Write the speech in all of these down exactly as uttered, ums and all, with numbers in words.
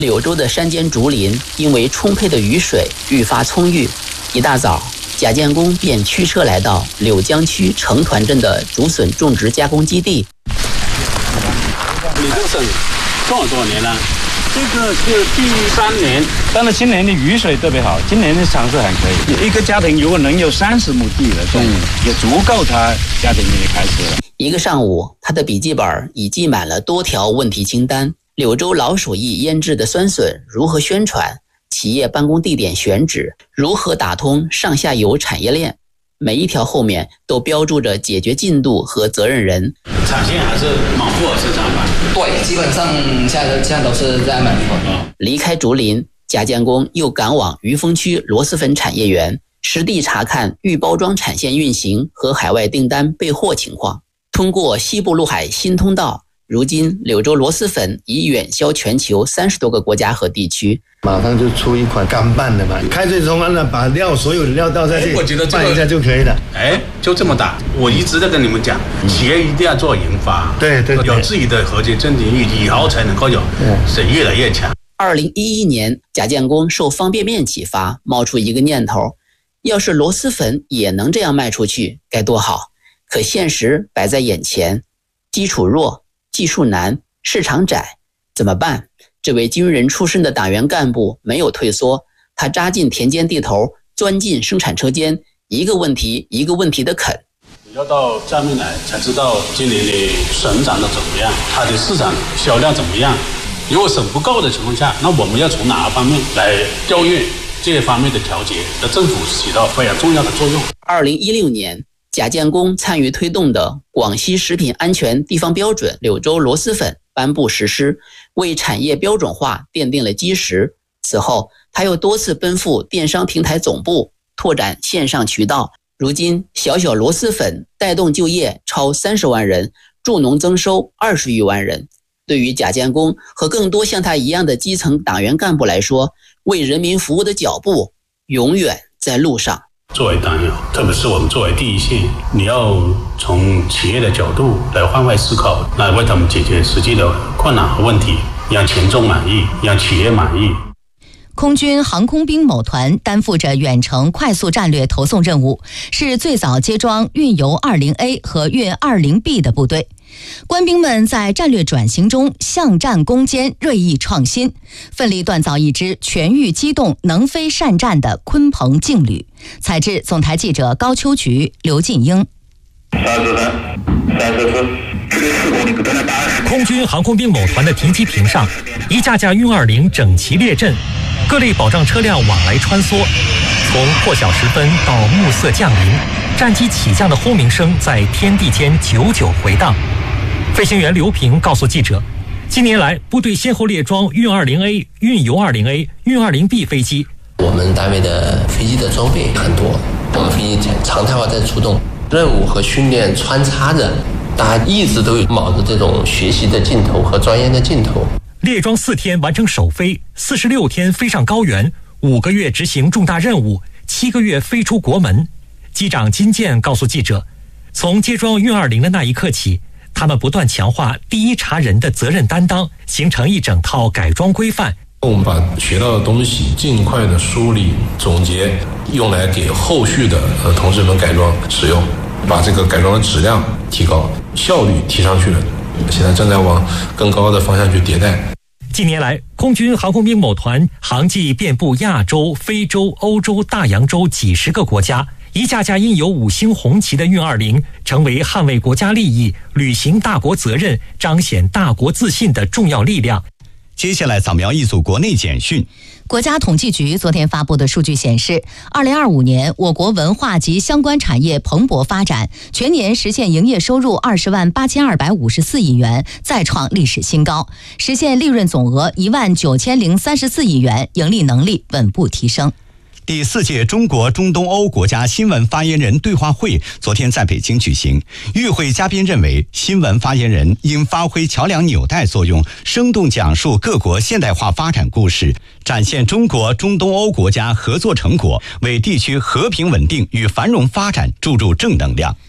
柳州的山间竹林因为充沛的雨水愈发葱郁，一大早，贾建功便驱车来到柳江区城团镇的竹笋种植加工基地。 你这笋种了多少年了？这个是第三年，但是今年的雨水特别好，今年的产出还可以。一个家庭如果能有三十亩地了，种也足够他家庭也开始了。 一个上午，他的笔记本已记满了多条问题清单：柳州老手艺腌制的酸笋如何宣传，企业办公地点选址，如何打通上下游产业链。每一条后面都标注着解决进度和责任人。 产线还是满户生产吧？ 对，基本上现在现在都是在满户。 离开竹林，贾建功又赶往余丰区螺蛳粉产业园，实地查看预包装产线运行和海外订单备货情况。通过西部陆海新通道，如今柳州螺蛳粉已远销全球三十多个国家和地区。 马上就出一款干拌的嘛，开水冲完了，把料所有的料倒下去， 我觉得拌一下就可以了。 哎，就这么大。我一直在跟你们讲，企业一定要做研发， 对对， 有自己的核心竞争力，以后才能够有是越来越强。 二零一一年，贾建功受方便面启发，冒出一个念头：要是螺蛳粉也能这样卖出去，该多好！可现实摆在眼前，基础弱，技术难，市场窄，怎么办？这位军人出身的党员干部没有退缩，他扎进田间地头，钻进生产车间，一个问题一个问题的啃。 你要到下面来才知道今年的笋长得怎么样，它的市场销量怎么样。如果笋不够的情况下，那我们要从哪个方面来调运这方面的调节？那政府起到非常重要的作用。 二零一六年，贾建功参与推动的广西食品安全地方标准柳州螺蛳粉颁布实施，为产业标准化奠定了基石。此后，他又多次奔赴电商平台总部，拓展线上渠道。如今，小小螺蛳粉带动就业超三十万人，助农增收二十余万人。对于贾建功和更多像他一样的基层党员干部来说，为人民服务的脚步永远在路上。 作为党员，特别是我们作为第一线，你要从企业的角度来换位思考，来为他们解决实际的困难和问题，让群众满意，让企业满意。 空军航空兵某团担负着远程快速战略投送任务，是最早接装运油 二十 A 和运 二十 B 的部队。官兵们在战略转型中向战攻坚，锐意创新，奋力锻造一支全域机动、能飞善战的鲲鹏劲旅。采制总台记者高秋菊、刘进英。 三十三、三十四。 空军航空兵某团的停机坪上，一架架运二零整齐列阵，各类保障车辆往来穿梭。从破晓时分到暮色降临，战机起降的轰鸣声在天地间久久回荡。飞行员刘平告诉记者，近年来部队先后列装运 二十 A、运油 二十 A、运 二十 B 飞机。 我们单位的飞机的装备很多，我们飞机常态化在出动，任务和训练穿插着，大家一直都有卯着这种学习的劲头和钻研的劲头。 列装四天完成首飞，四十六天飞上高原，五个月执行重大任务，七个月飞出国门。机长金健告诉记者，从接装运二零的那一刻起，他们不断强化第一查人的责任担当，形成一整套改装规范。 我们把学到的东西尽快的梳理总结，用来给后续的呃同志们改装使用，把这个改装的质量提高，效率提上去了。现在正在往更高的方向去迭代。 近年来，空军航空兵某团航迹遍布亚洲、非洲、欧洲、大洋洲几十个国家，一架架印有五星红旗的运二零成为捍卫国家利益、履行大国责任、彰显大国自信的重要力量。 接下来扫描一组国内简讯。 国家统计局昨天发布的数据显示，二零二五年我国文化及相关产业蓬勃发展，全年实现营业收入二十万八千二百五十四亿元，再创历史新高，实现利润总额一万九千零三十四亿元，盈利能力稳步提升。 第四届中国中东欧国家新闻发言人对话会昨天在北京举行。与会嘉宾认为，新闻发言人应发挥桥梁纽带作用，生动讲述各国现代化发展故事，展现中国中东欧国家合作成果，为地区和平稳定与繁荣发展注入正能量。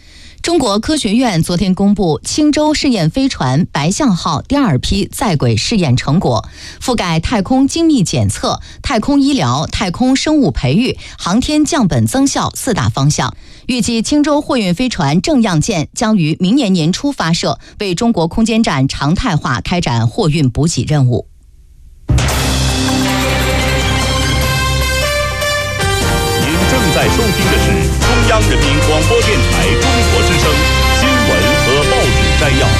中国科学院昨天公布青州试验飞船白象号第二批在轨试验成果，覆盖太空精密检测、太空医疗、太空生物培育、航天降本增效四大方向。预计青州货运飞船正样舰将于明年年初发射，为中国空间站常态化开展货运补给任务。 您正在收听的是中央人民广播电台中国之声新闻和报纸摘要。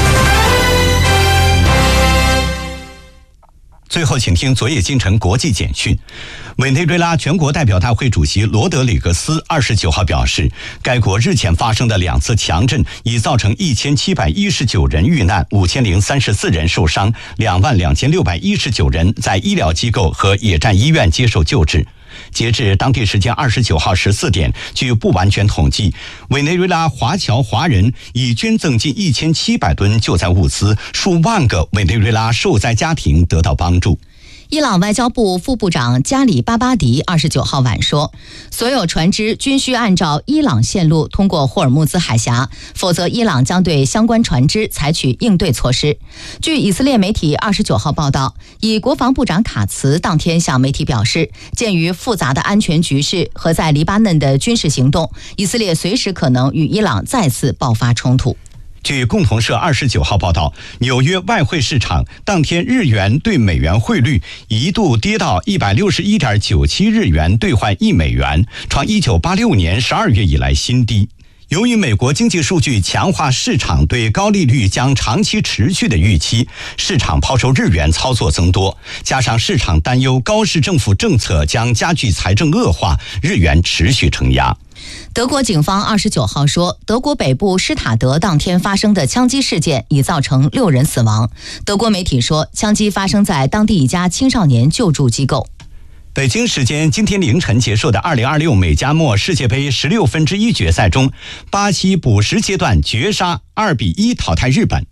最后，请听昨夜今晨国际简讯。委内瑞拉全国代表大会主席罗德里格斯二十九号表示，该国日前发生的两次强震已造成一千七百一十九人遇难，五千零三十四人受伤，两万两千六百一十九人在医疗机构和野战医院接受救治。截至当地时间二十九号十四点，据不完全统计，委内瑞拉华侨华人已捐赠近一千七百吨救灾物资，数万个委内瑞拉受灾家庭得到帮助。 伊朗外交部副部长加里巴巴迪二十九号晚说，所有船只均需按照伊朗线路通过霍尔木兹海峡，否则伊朗将对相关船只采取应对措施。据以色列媒体二十九号报道，以国防部长卡茨当天向媒体表示，鉴于复杂的安全局势和在黎巴嫩的军事行动，以色列随时可能与伊朗再次爆发冲突。 据共同社二十九号报道，纽约外汇市场当天日元对美元汇率一度跌到一百六十一点九七日元兑换一美元，创一九八六年十二月以来新低。由于美国经济数据强化市场对高利率将长期持续的预期，市场抛售日元操作增多，加上市场担忧高市政府政策将加剧财政恶化，日元持续承压。 德国警方二十九号说，德国北部施塔德当天发生的枪击事件已造成六人死亡。德国媒体说，枪击发生在当地一家青少年救助机构。 北京时间今天凌晨结束的二零二六美加墨世界杯十六分之一决赛中，巴西补时阶段绝杀二比一淘汰日本。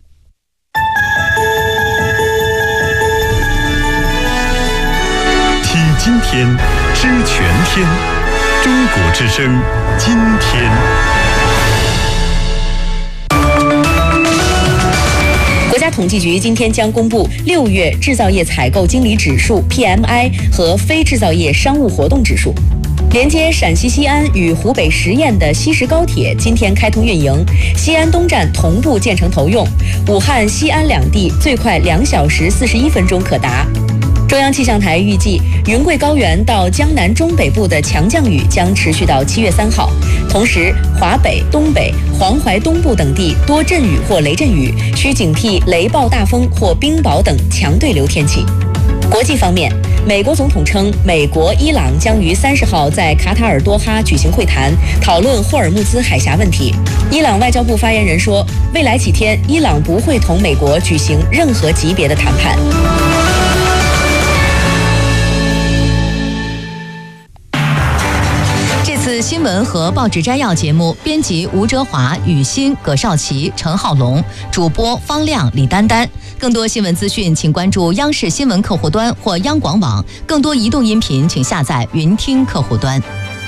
听今天，知全天。中国之声，今天。 国家统计局今天将公布六月制造业采购经理指数 P M I 和非制造业商务活动指数。连接陕西西安与湖北十堰的西石高铁今天开通运营，西安东站同步建成投用，武汉、西安两地最快两小时四十一分钟可达。中央气象台预计，云贵高原到江南中北部的强降雨将持续到七月三号，同时华北、东北、黄淮东部等地多阵雨或雷阵雨，需警惕雷暴大风或冰雹等强对流天气。国际方面，美国总统称，美国、伊朗将于三十号在卡塔尔多哈举行会谈，讨论霍尔木兹海峡问题。伊朗外交部发言人说，未来几天，伊朗不会同美国举行任何级别的谈判。 此新闻和报纸摘要节目，编辑吴哲华、雨欣、葛少奇、陈浩龙，主播方亮、李丹丹。更多新闻资讯，请关注央视新闻客户端或央广网。更多移动音频，请下载云听客户端。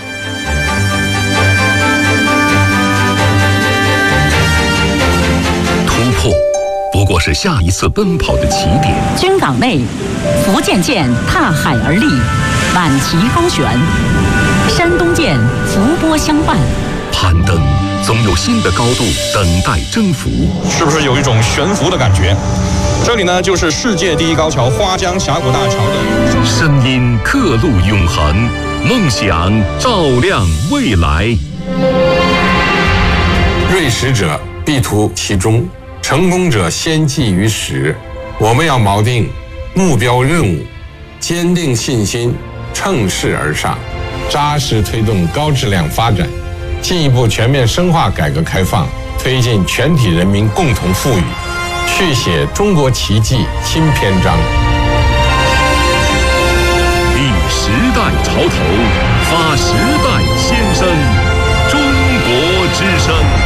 突破不过是下一次奔跑的起点。 军港内，福建舰踏海而立，满旗高悬。山东舰伏波相伴， 攀登总有新的高度等待征服。 是不是有一种悬浮的感觉？这里呢，就是世界第一高桥花江峡谷大桥的声音，刻录永恒，梦想照亮未来。 锐识者必图其中，成功者先记于始。我们要锚定目标任务，坚定信心，乘势而上。扎实推动高质量发展，进一步全面深化改革开放，推进全体人民共同富裕，续写中国奇迹新篇章。 立时代潮头，发时代先声，中国之声。